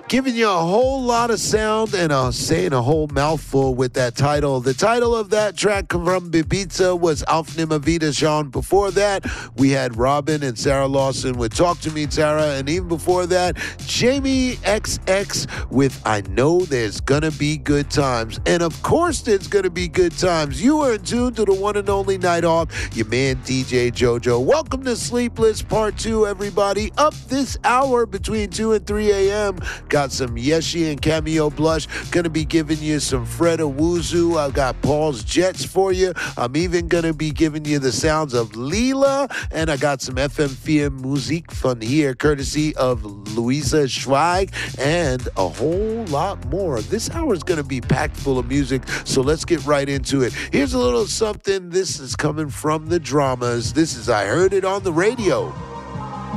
Giving you a whole lot of sound and saying a whole mouthful with that title. The title of that track from Ibiza was Auf Nimmer Wieder Schauen. Before that, we had Robin and Sarah Lawson with Talk to Me, Sarah. And even before that, Jamie XX with I Know There's Gonna Be Good Times. And of course there's gonna be good times. You are in tune to the one and only Night Off, your man DJ JoJo. Welcome to Sleepless Part 2, everybody. Up this hour between 2 and 3 a.m. Got some Yeshi and Cameo Blush. Gonna be giving you some Fred Owuzu. I've got Paul's Jets for you. I'm even gonna be giving you the sounds of Leela. And I got some FM4 Musik von here, courtesy of Luisa Schweig, and a whole lot more. This hour is gonna be packed full of music, so let's get right into it. Here's a little something. This is coming from the Dramas. This is I Heard It on the Radio.